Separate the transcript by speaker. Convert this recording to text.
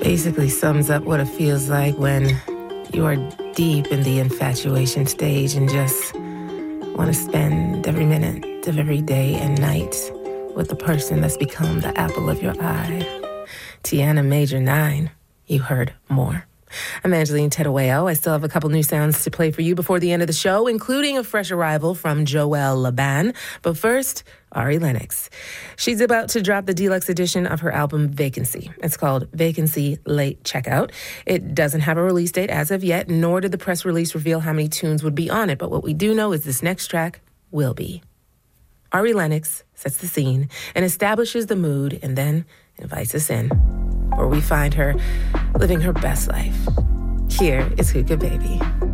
Speaker 1: basically sums up what it feels like when you are deep in the infatuation stage and just want to spend every minute of every day and night with the person that's become the apple of your eye. Tiana Major 9, you heard more. I'm Angeline Tedaweo. I still have a couple new sounds to play for you before the end of the show, including a fresh arrival from Joelle Laban. But first, Ari Lennox. She's about to drop the deluxe edition of her album Vacancy. It's called Vacancy Late Checkout. It doesn't have a release date as of yet, nor did the press release reveal how many tunes would be on it. But what we do know is this next track will be. Ari Lennox sets the scene and establishes the mood and then invites us in, where we find her living her best life. Here is Hookah Baby.